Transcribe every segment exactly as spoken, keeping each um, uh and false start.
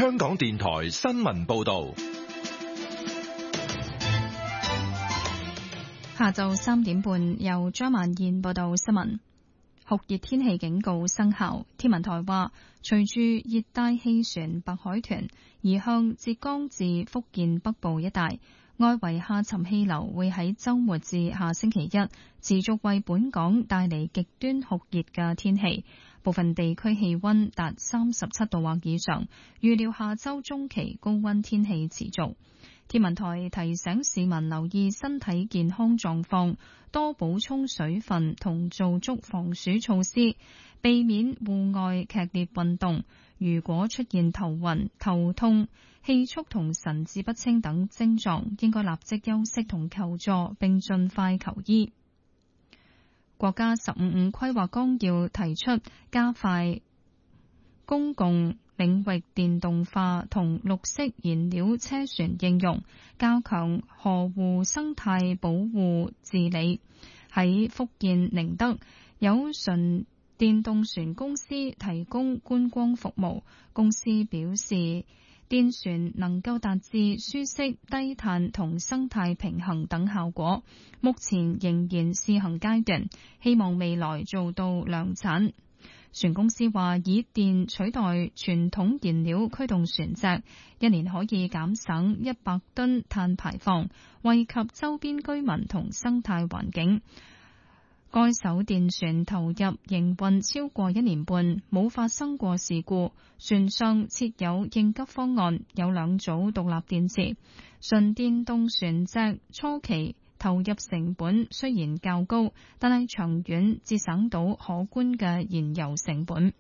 香港電台新聞報道。 下晝三點半，由張曼燕報道新聞。酷熱天氣警告生效，天文台話，隨住熱帶氣旋白海豚移向浙江至福建北部一帶，外圍下沉氣流會喺週末至下星期一持續為本港帶嚟極端酷熱嘅天氣，部分地區氣溫達三十七度或以上，預料下週中期高溫天氣持續。天文台提醒市民留意身體健康狀況，多補充水分同做足防暑措施，避免戶外劇烈運動。如果出現頭暈、頭痛、氣促同神志不清等症狀，應該立即休息同求助，並盡快求醫。國家十五五規劃綱要提出加快公共領域電動化同綠色燃料車船應用，加強河湖生態保護治理。喺福建寧德，有純電動船公司提供觀光服務，公司表示電船能夠達至舒適、低碳同生態平衡等效果，目前仍然試行階段，希望未來做到量產。船公司話，以電取代傳統燃料驅動船隻，一年可以減省一百噸碳排放，惠及周邊居民同生態環境。該艘電船投入營運超過一年半，冇發生過事故。船上設有應急方案，有兩組獨立電池。純電動船隻初期投入成本雖然較高，但係長遠節省到可觀嘅燃油成本。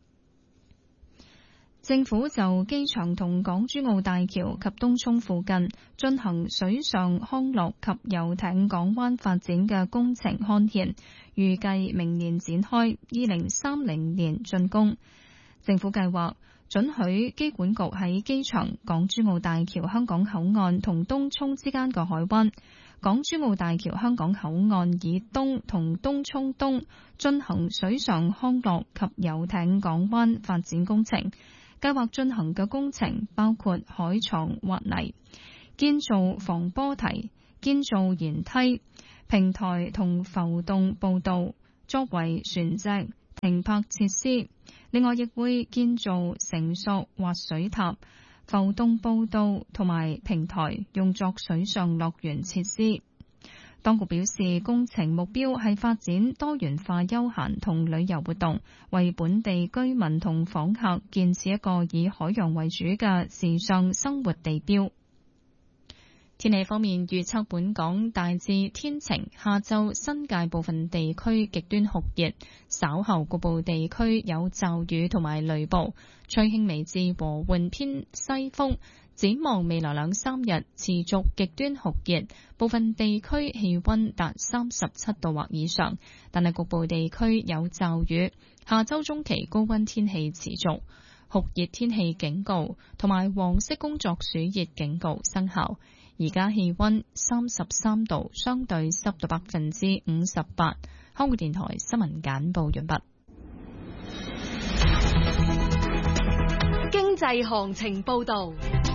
政府就機場同港珠澳大橋及東涌附近進行水上康樂及遊艇港灣發展嘅工程刊憲，預計明年展開，二零三零年竣工。政府計劃准許機管局喺機場、港珠澳大橋香港口岸同東涌之間嘅海灣、港珠澳大橋香港口岸以東同東涌東進行水上康樂及遊艇港灣發展工程。計劃進行嘅工程包括海床挖泥、建造防波堤、建造舷梯、平台同浮動步道，作為船隻停泊設施。另外，亦會建造繩索滑水塔、浮動步道同埋平台，用作水上樂園設施。當局表示，工程目標係發展多元化休閒同旅遊活動，為本地居民同訪客建設一個以海洋為主嘅時尚生活地標。天氣方面預測，本港大致天晴，下晝新界部分地區極端酷熱，稍後局部地區有驟雨同埋雷暴，吹輕微至和緩偏西風。展望未來兩三日持續極端酷熱，部分地區氣溫達三十七度或以上，但係局部地區有驟雨。下周中期高溫天氣持續，酷熱天氣警告同埋黃色工作暑熱警告生效。而家氣溫三十三度，相對濕度百分之五十八。香港電台新聞簡報完畢。 經濟行情報道。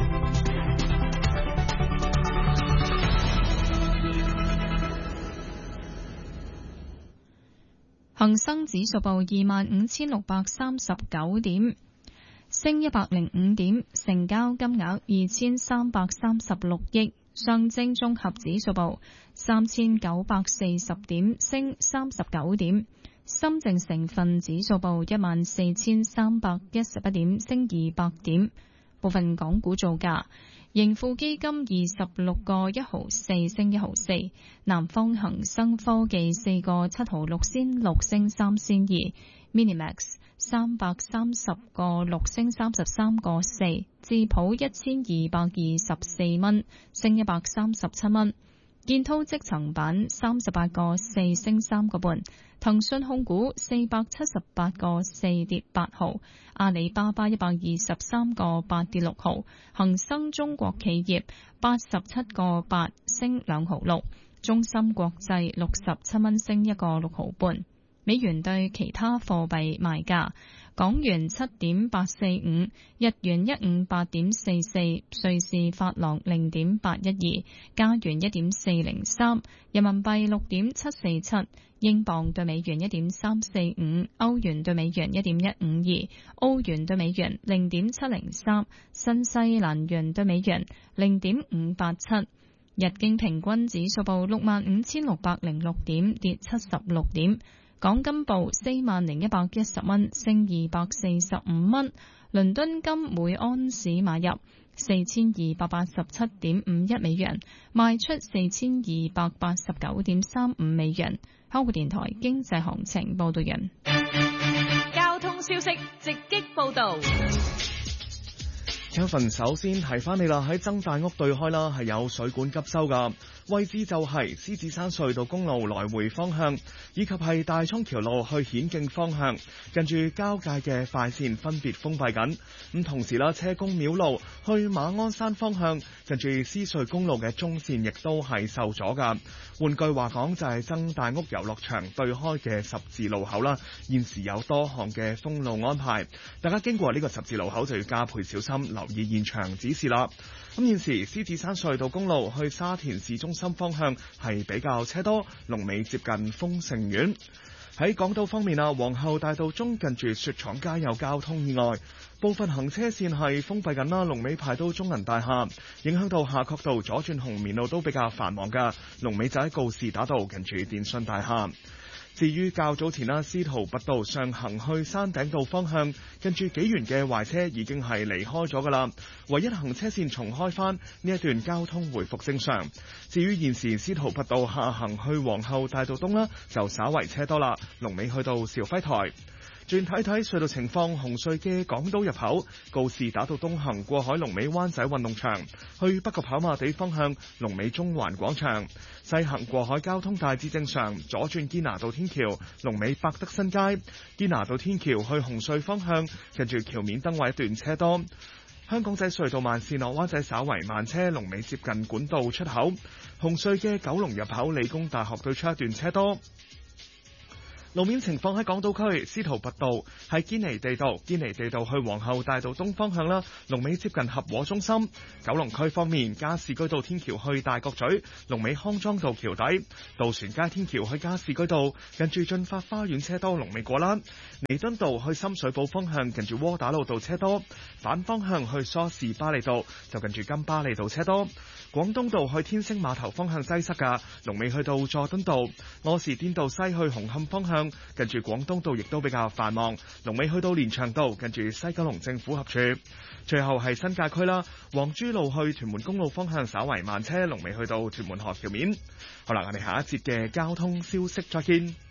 恒生指數報二萬五千六百三十九點，升一百零五點，成交金額二千三百三十六億。上證綜合指數報三千九百四十點，升三十九點。深證成分指數報一萬四千三百一十一點，升二百點。部分港股造價。盈富基金二十六個一毫四升一毫四，南方恒生科技四個七毫六仙六升三仙二 ，Minimax 三百三十個六升三十三個四，智普一千二百二十四蚊升一百三十七蚊。建滔積層板三十八個四升三個半，騰訊控股四百七十八個四跌八毫，阿里巴巴一百二十三個八跌六毫，恒生中國企業八十七個八升兩毫六，中芯國際六十七蚊升一個六毫半。 美元對其他貨幣賣價：港元七點八四五，日元一五八點四四，瑞士法郎零點八一二，加元一點四零三，人民幣六點七四七，英鎊對美元一點三四五，歐元對美元一點一五二，澳元對美元零點七零三，新西蘭元對美元零點五八七。日經平均指數報六萬五千六百零六點，跌七十六點。港金報四萬零一百一十蚊，升二百四十五蚊。倫敦金每安士買入四千二百八十七點五一美元，賣出四千二百八十九點三五美元。香港電台經濟行情報道人。 交通消息直擊報道。 Kevin 首先提翻你啦，喺曾大屋對開啦，係有水管急修噶，位置就係獅子山隧道公路來回方向，以及係大涌橋路去顯徑方向，近住交界嘅快線分別封閉緊。咁同時啦，車公廟路去馬鞍山方向，近住獅隧公路嘅中線亦都係受阻噶。換句話講，就係曾大屋遊樂場對開嘅十字路口啦，現時有多項嘅封路安排，大家經過呢個十字路口就要加倍小心，留意現場指示啦。咁現時獅子山隧道公路去沙田市中心方向係比較車多，龍尾接近豐盛苑。喺港島方面啊，皇后大道中近住雪廠街有交通意外，部分行車線係封閉緊啦，龍尾排到中銀大廈，影響到夏慤道左轉紅棉路都比較繁忙㗎，龍尾就喺告士打道近住電訊大廈。至於較早前啦，司徒拔道上行去山頂道方向，近住紀元嘅壞車已經係離開咗㗎啦，唯一行車線重開返，呢一段交通回復正常。至於現時司徒拔道下行去皇后大道東啦，就稍為車多啦，龍尾去到兆輝台。轉睇睇隧道情況，紅隧嘅港島入口告士打道東行過海龍尾灣仔運動場，去北角跑馬地方向龍尾中環廣場，西行過海交通大致正常，左轉堅拿道天橋龍尾百德新街，堅拿道天橋去紅隧方向近住橋面燈位一段車多。香港仔隧道慢線落灣仔稍為慢車，龍尾接近管道出口。紅隧嘅九龍入口理工大學對出一段車多。路面情況喺港島區，司徒拔道喺堅尼地道，堅尼地道去皇后大道東方向啦，龍尾接近合和中心。九龍區方面，加士居道天橋去大角咀，龍尾康莊道橋底。渡船街天橋去加士居道，近住駿發花園車多，龍尾過欄。彌敦道去深水埗方向，近住窩打老道車多。反方向去梳士巴利道，就近住金巴利道車多。廣東道去天星碼頭方向擠塞㗎，龍尾去到佐敦道。柯士甸道西去紅磡方向，近住廣東道亦都比較繁忙，龍尾去到連翔道，近住西九龍政府合署。最後係新界區啦，黃珠路去屯門公路方向稍為慢車，龍尾去到屯門河橋面。好啦，我哋下一節嘅交通消息再見。